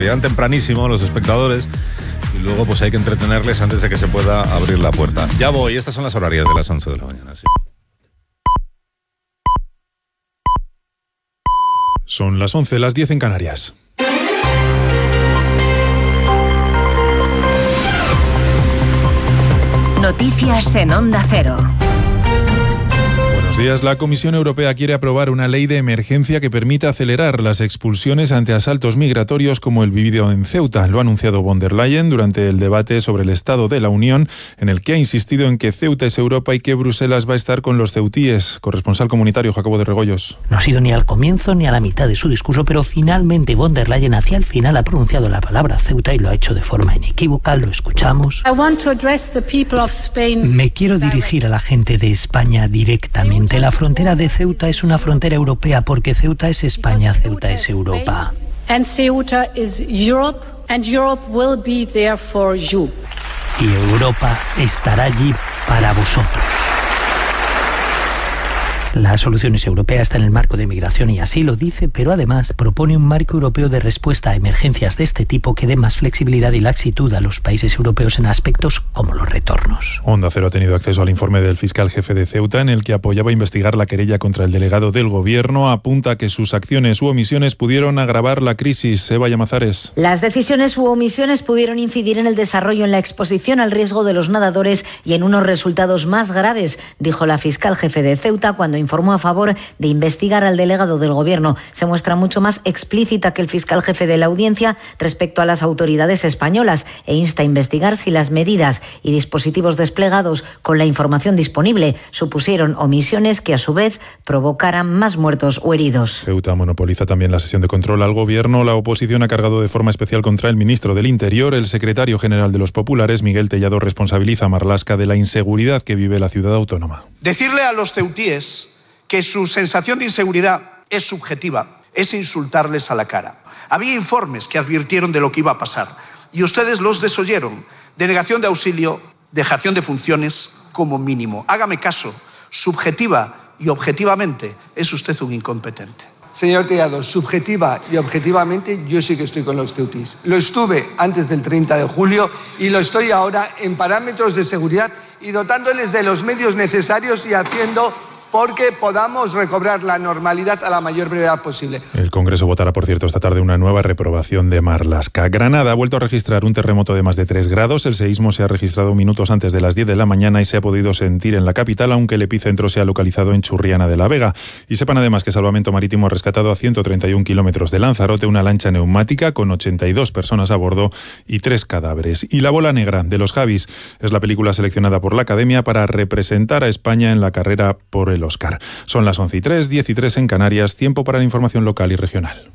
Llegan tempranísimo los espectadores y luego pues hay que entretenerles antes de que se pueda abrir la puerta. Ya voy, estas son las horarias de las 11 de la mañana, sí. Son las 11, las 10 en Canarias. Noticias en Onda Cero. Buenos días. La Comisión Europea quiere aprobar una ley de emergencia que permita acelerar las expulsiones ante asaltos migratorios como el vivido en Ceuta. Lo ha anunciado von der Leyen durante el debate sobre el Estado de la Unión, en el que ha insistido en que Ceuta es Europa y que Bruselas va a estar con los ceutíes. Corresponsal comunitario Jacobo de Regoyos. No ha sido ni al comienzo ni a la mitad de su discurso, pero finalmente von der Leyen hacia el final ha pronunciado la palabra Ceuta y lo ha hecho de forma inequívoca. Lo escuchamos. Me quiero dirigir a la gente de España directamente. La frontera de Ceuta es una frontera europea porque Ceuta es España, Ceuta es Europa. Y Europa estará allí para vosotros. La solución es europea, está en el marco de migración y así lo dice, pero además propone un marco europeo de respuesta a emergencias de este tipo que dé más flexibilidad y laxitud a los países europeos en aspectos como los retornos. Onda Cero ha tenido acceso al informe del fiscal jefe de Ceuta, en el que apoyaba investigar la querella contra el delegado del gobierno. Apunta que sus acciones u omisiones pudieron agravar la crisis. Eva Llamazares. Las decisiones u omisiones pudieron incidir en el desarrollo, en la exposición al riesgo de los nadadores y en unos resultados más graves, dijo la fiscal jefe de Ceuta cuando informó a favor de investigar al delegado del gobierno. Se muestra mucho más explícita que el fiscal jefe de la audiencia respecto a las autoridades españolas e insta a investigar si las medidas y dispositivos desplegados con la información disponible supusieron omisiones que a su vez provocaran más muertos o heridos. Ceuta monopoliza también la sesión de control al gobierno. La oposición ha cargado de forma especial contra el ministro del Interior. El secretario general de los populares, Miguel Tellado, responsabiliza a Marlaska de la inseguridad que vive la ciudad autónoma. Decirle a los ceutíes que su sensación de inseguridad es subjetiva, es insultarles a la cara. Había informes que advirtieron de lo que iba a pasar y ustedes los desoyeron. Denegación de auxilio, dejación de funciones como mínimo. Hágame caso, subjetiva y objetivamente es usted un incompetente. Señor Tellado, subjetiva y objetivamente yo sí que estoy con los ceutíes. Lo estuve antes del 30 de julio y lo estoy ahora en parámetros de seguridad y dotándoles de los medios necesarios y haciendo porque podamos recobrar la normalidad a la mayor brevedad posible. El Congreso votará, por cierto, esta tarde una nueva reprobación de Marlaska. Granada ha vuelto a registrar un terremoto de más de 3 grados. El seísmo se ha registrado minutos antes de las 10 de la mañana y se ha podido sentir en la capital, aunque el epicentro se ha localizado en Churriana de la Vega. Y sepan además que Salvamento Marítimo ha rescatado a 131 kilómetros de Lanzarote una lancha neumática con 82 personas a bordo y 3 cadáveres. Y La bola negra, de los Javis, es la película seleccionada por la Academia para representar a España en la carrera por el Oscar. Son las 11:03, 10:03 en Canarias, tiempo para la información local y regional.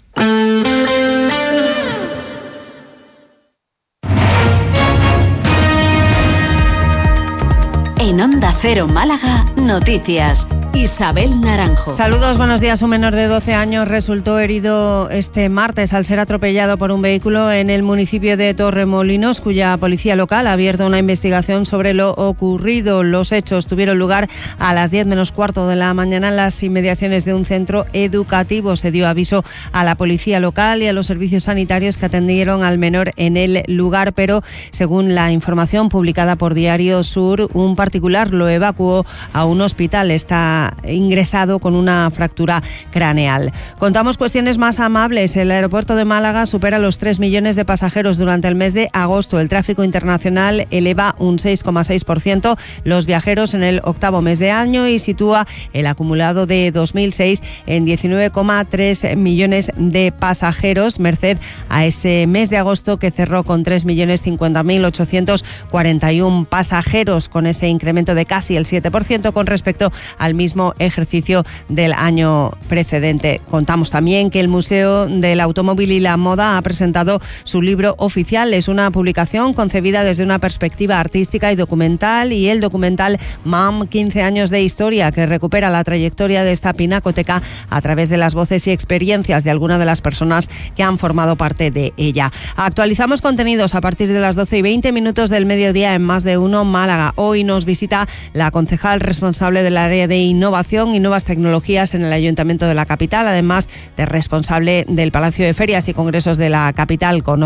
En Onda Cero Málaga, noticias. Isabel Naranjo. Saludos, buenos días. Un menor de 12 años resultó herido este martes al ser atropellado por un vehículo en el municipio de Torremolinos, cuya policía local ha abierto una investigación sobre lo ocurrido. Los hechos tuvieron lugar a las 10 menos cuarto de la mañana en las inmediaciones de un centro educativo. Se dio aviso a la policía local y a los servicios sanitarios que atendieron al menor en el lugar, pero según la información publicada por Diario Sur, un particular lo evacuó a un hospital. Está ingresado con una fractura craneal. Contamos cuestiones más amables. El aeropuerto de Málaga supera los 3 millones de pasajeros durante el mes de agosto. El tráfico internacional eleva un 6,6% los viajeros en el 8º mes de año y sitúa el acumulado de 2006 en 19,3 millones de pasajeros, merced a ese mes de agosto que cerró con 3.50.841 pasajeros, con ese incremento de casi el 7% con respecto al mismo ejercicio del año precedente. Contamos también que el Museo del Automóvil y la Moda ha presentado su libro oficial. Es una publicación concebida desde una perspectiva artística y documental, y el documental MAM, 15 años de historia, que recupera la trayectoria de esta pinacoteca a través de las voces y experiencias de algunas de las personas que han formado parte de ella. Actualizamos contenidos a partir de las 12:20 del mediodía en Más de Uno Málaga. Hoy nos visita la concejal responsable del área de innovación y nuevas tecnologías en el Ayuntamiento de la capital, además de responsable del Palacio de Ferias y Congresos de la capital.